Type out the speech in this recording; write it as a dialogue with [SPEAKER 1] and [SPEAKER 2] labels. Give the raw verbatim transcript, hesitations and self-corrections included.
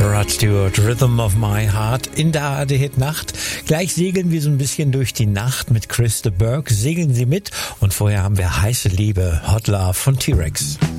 [SPEAKER 1] Rod Stewart, Rhythm of My Heart in der A R D-Hit-Nacht. Gleich segeln wir so ein bisschen durch die Nacht mit Chris de Burgh. Segeln Sie mit und vorher haben wir Heiße Liebe, Hot Love von T-Rex.